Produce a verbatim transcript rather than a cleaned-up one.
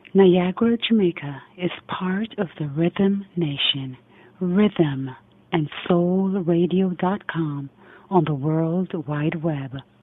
Niagara, Jamaica is part of the Rhythm Nation. Rhythm and soul radio dot com on the World Wide Web.